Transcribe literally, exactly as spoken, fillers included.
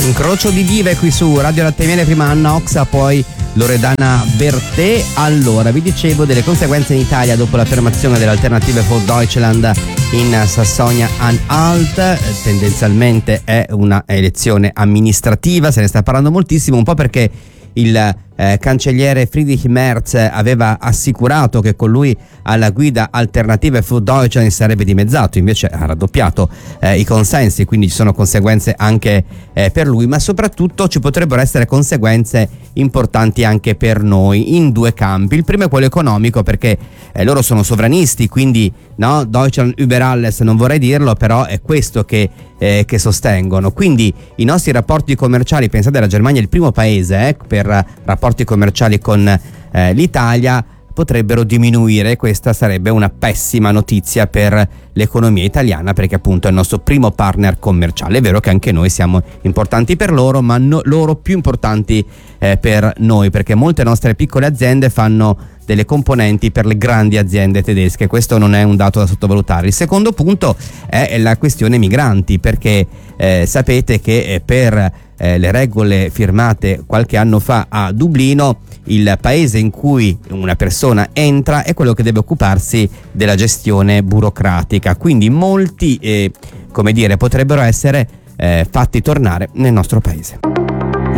Incrocio di dive qui su Radio Latte e Miele, prima Anna Oxa, poi Loredana Bertè. Allora, vi dicevo delle conseguenze in Italia dopo l'affermazione dell'Alternative für Deutschland in Sassonia-Anhalt. Tendenzialmente è una elezione amministrativa, se ne sta parlando moltissimo, un po' perché il eh, cancelliere Friedrich Merz aveva assicurato che con lui alla guida Alternative für Deutschland sarebbe dimezzato, invece ha raddoppiato eh, i consensi, quindi ci sono conseguenze anche eh, per lui, ma soprattutto ci potrebbero essere conseguenze importanti anche per noi in due campi. Il primo è quello economico, perché eh, loro sono sovranisti, quindi no, Deutschland über alles non vorrei dirlo, però è questo che Eh, che sostengono. Quindi i nostri rapporti commerciali, pensate, la Germania è il primo paese eh, per rapporti commerciali con eh, l'Italia, potrebbero diminuire. Questa sarebbe una pessima notizia per l'economia italiana, perché appunto è il nostro primo partner commerciale. È vero che anche noi siamo importanti per loro, ma no, loro più importanti eh, per noi, perché molte nostre piccole aziende fanno delle componenti per le grandi aziende tedesche. Questo non è un dato da sottovalutare. Il secondo punto è la questione migranti, perché eh, sapete che eh, per eh, le regole firmate qualche anno fa a Dublino, il paese in cui una persona entra è quello che deve occuparsi della gestione burocratica, quindi molti eh, come dire potrebbero essere eh, fatti tornare nel nostro paese.